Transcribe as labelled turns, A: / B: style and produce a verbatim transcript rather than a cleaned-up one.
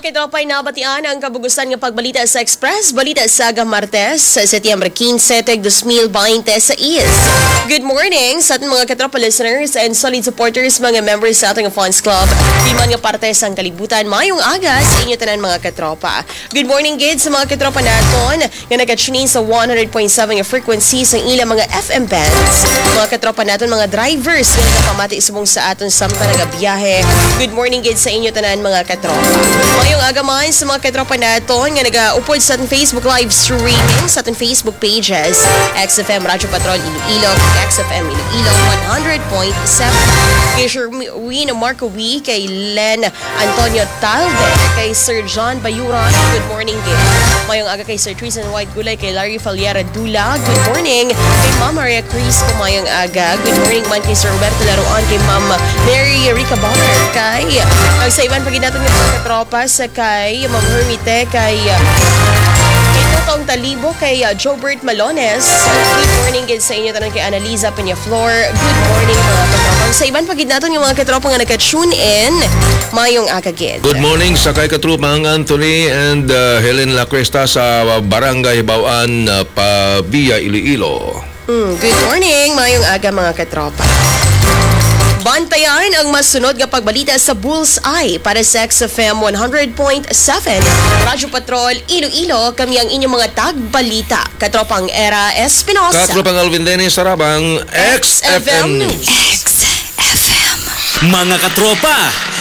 A: kitropay nabatian ang kabugusan ng pagbalita sa Express, balita sa Aga Martes, sa Setyembre quince, tag twenty twenty-six. Good morning sa ating mga katropa listeners and solid supporters, mga members sa ating fans club. Di man nga parte sa kalibutan, mayong aga sa inyo tanan mga katropa. Good morning, gid sa mga katropa naton nga nag-tune in sa one hundred point seven nga frequency sa ilang mga F M bands. Mga katropa naton, mga drivers nga nagapamati subong sa aton samtang nagabiyahe. Good morning, gid sa inyo tanan mga katropa. Mayong aga man sa mga katropa naton nga nag-upod sa ating Facebook live streaming sa ating Facebook pages, X F M Radyo Patrol Iloilo, X F M Iloilo one hundred point seven. Kay Sherwin Marco W, kay Len Antonio Talve, kay Sir John Bayuran, good morning kay mayong aga kay Sir Tristan White Gulay, kay Larry Faliera Dula, good morning kay Ma'am Maria Chris, kumayong aga, good morning man kay Sir Roberto Laruan, kay Ma'am Mary Rica Bauer, kay ang sa iban paginaton ng mga katropa sa kay Ma'am Hermite, kay kay Totong Talibo, kay uh, Jobert Malones, good morning gid sa inyo tanan kay Annalisa Peñaflor, good morning mga katropa. Sa iban paginaton ng mga katropa nga naka-tune in, mayong aga gid.
B: Good morning sa kay katrupang Anthony and uh, Helen La Cuesta sa Barangay Bauan, uh, Pabia, Iloilo.
A: Mm, good morning, mayong aga mga katropa. Bantayan ang masunod nga pagbalita sa Bullseye para sa X F M one hundred point seven Radyo Patrol Iloilo, kami ang inyong mga tagbalita. Katropang Era Espinosa,
B: Katrupang Alvin Dennis Sarabang, X F M News.
A: X F M.
C: Mga katropa,